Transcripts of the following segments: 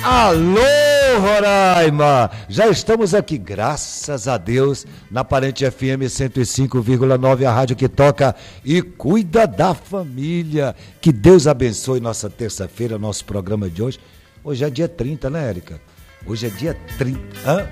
Alô, Roraima! Já estamos aqui, graças a Deus, na Parente FM 105,9, a rádio que toca e cuida da família. Que Deus abençoe nossa terça-feira, nosso programa de hoje. Hoje é dia 30, né, Érica? Hoje é dia 30. Hã?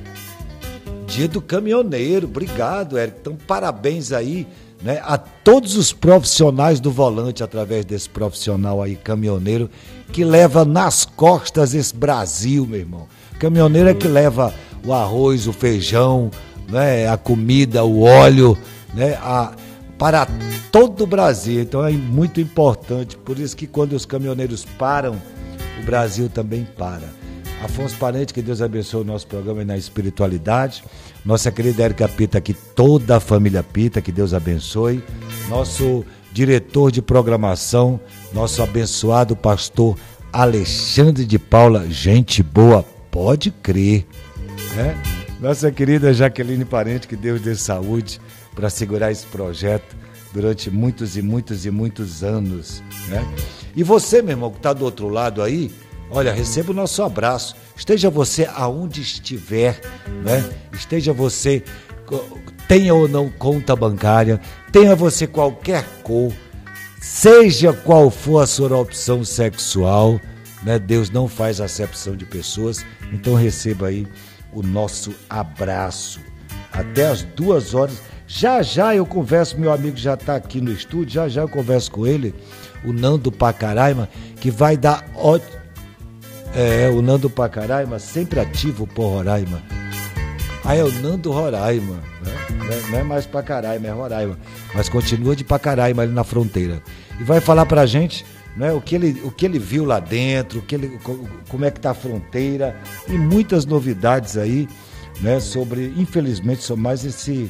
Dia do caminhoneiro. Obrigado, Érica. Então, parabéns aí, né, a todos os profissionais do volante, através desse profissional aí, caminhoneiro, que leva nas costas esse Brasil, meu irmão. Caminhoneiro é que leva o arroz, o feijão, né, a comida, o óleo, né, para todo o Brasil. Então é muito importante, por isso que quando os caminhoneiros param, o Brasil também para. Afonso Parente, que Deus abençoe o nosso programa aí na espiritualidade. Nossa querida Érica Pita aqui, toda a família Pita, que Deus abençoe. Nosso diretor de programação, nosso abençoado pastor Alexandre de Paula, gente boa, pode crer, né? Nossa querida Jaqueline Parente, que Deus dê saúde para segurar esse projeto durante muitos e muitos e muitos anos, né? E você, meu irmão, que está do outro lado aí, olha, receba o nosso abraço. Esteja você aonde estiver, né? Esteja você, tenha ou não conta bancária, tenha você qualquer cor, seja qual for a sua opção sexual, né? Deus não faz acepção de pessoas, então receba aí o nosso abraço. Até as 2 horas. Já já eu converso, meu amigo já está aqui no estúdio, já já eu converso com ele, o Nando Pacaraima, que vai dar ótimo. O Nando Pacaraima, sempre ativo por Roraima. É o Nando Roraima, né? Não é mais Pacaraima, é Roraima, mas continua de Pacaraima ali na fronteira. E vai falar pra gente, né, o que ele viu lá dentro, como é que tá a fronteira, e muitas novidades aí, né, infelizmente, sobre mais esse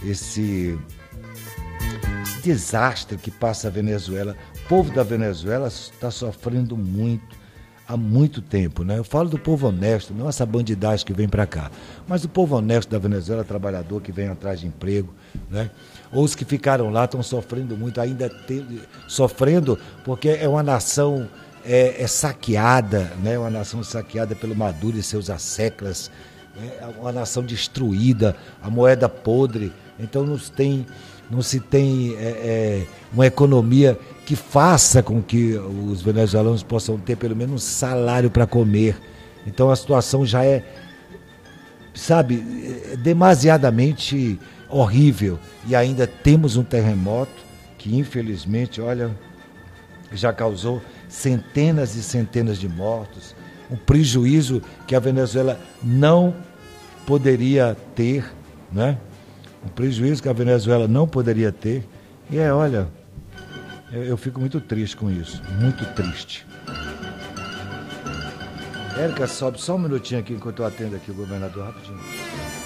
desastre que passa a Venezuela. O povo da Venezuela está sofrendo muito. Há muito tempo, né? Eu falo do povo honesto, não essa bandidagem que vem para cá, mas o povo honesto da Venezuela, trabalhador que vem atrás de emprego, né? Ou os que ficaram lá estão sofrendo muito, sofrendo porque é uma nação saqueada, né? Uma nação saqueada pelo Maduro e seus asseclas, né? Uma nação destruída, a moeda podre, então não se tem uma economia que faça com que os venezuelanos possam ter pelo menos um salário para comer. Então a situação já é, demasiadamente horrível. E ainda temos um terremoto que, infelizmente, olha, já causou centenas e centenas de mortos. Um prejuízo que a Venezuela não poderia ter, né? Um prejuízo que a Venezuela não poderia ter. E olha, eu fico muito triste com isso, muito triste. Érica, sobe só um minutinho aqui enquanto eu atendo aqui o governador rapidinho.